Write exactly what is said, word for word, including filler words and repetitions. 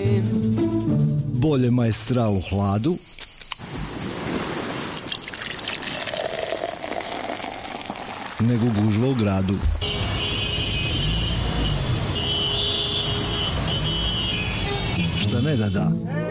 Bolje majstra u hladu nego gužva u gradu. Šta ne da da.